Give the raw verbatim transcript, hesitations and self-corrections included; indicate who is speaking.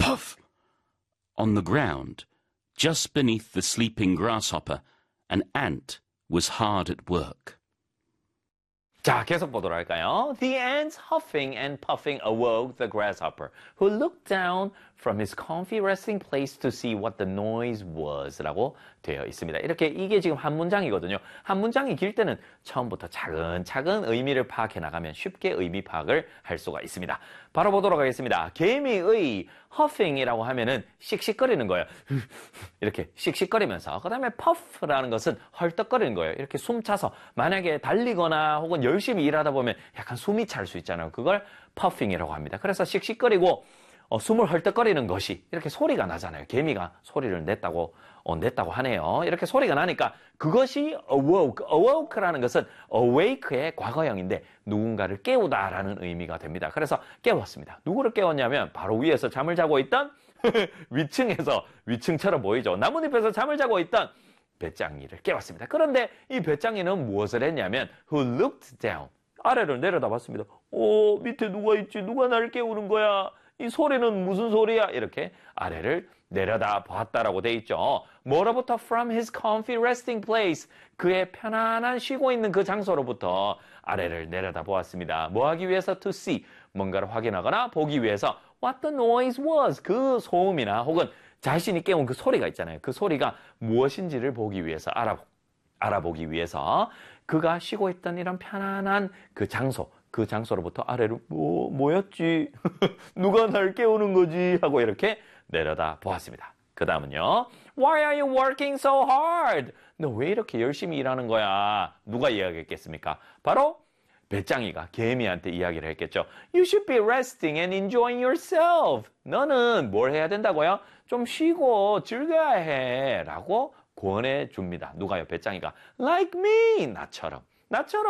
Speaker 1: puff! On the ground, just beneath the sleeping grasshopper, an ant was hard at work.
Speaker 2: 자, 계속 보도록 할까요? The ants huffing and puffing awoke the grasshopper, who looked down from his comfy resting place to see what the noise was 라고 되어 있습니다. 이렇게 이게 지금 한 문장이거든요. 한 문장이 길 때는 처음부터 차근차근 의미를 파악해 나가면 쉽게 의미 파악을 할 수가 있습니다. 바로 보도록 하겠습니다. 개미의 huffing이라고 하면은 씩씩거리는 거예요. 이렇게 씩씩거리면서. 그 다음에 puff라는 것은 헐떡거리는 거예요. 이렇게 숨 차서 만약에 달리거나 혹은 열심히 일하다 보면 약간 숨이 찰 수 있잖아요. 그걸 puffing이라고 합니다. 그래서 씩씩거리고 어, 숨을 헐떡거리는 것이 이렇게 소리가 나잖아요. 개미가 소리를 냈다고 어, 냈다고 하네요. 이렇게 소리가 나니까 그것이 awoke. awoke라는 것은 awake의 과거형인데 누군가를 깨우다라는 의미가 됩니다. 그래서 깨웠습니다. 누구를 깨웠냐면 바로 위에서 잠을 자고 있던 위층에서 위층처럼 보이죠. 나뭇잎에서 잠을 자고 있던 배짱이를 깨웠습니다. 그런데 이 배짱이는 무엇을 했냐면 who looked down. 아래를 내려다봤습니다. 오, 밑에 누가 있지? 누가 나를 깨우는 거야? 이 소리는 무슨 소리야? 이렇게 아래를 내려다 보았다라고 돼 있죠. 뭐로부터? From his comfy resting place. 그의 편안한 쉬고 있는 그 장소로부터 아래를 내려다 보았습니다. 뭐 하기 위해서? To see. 뭔가를 확인하거나 보기 위해서 what the noise was. 그 소음이나 혹은 자신이 깨운 그 소리가 있잖아요. 그 소리가 무엇인지를 보기 위해서 알아보, 알아보기 위해서 그가 쉬고 있던 이런 편안한 그 장소, 그 장소로부터 아래로 뭐, 뭐였지? 누가 날 깨우는 거지? 하고 이렇게 내려다 보았습니다. 그 다음은요. Why are you working so hard? 너 왜 이렇게 열심히 일하는 거야? 누가 이야기했겠습니까? 바로 배짱이가 개미한테 이야기를 했겠죠. You should be resting and enjoying yourself. 너는 뭘 해야 된다고요? 좀 쉬고 즐겨야 해. 라고 권해 줍니다. 누가요? 배짱이가. Like me. 나처럼. 나처럼.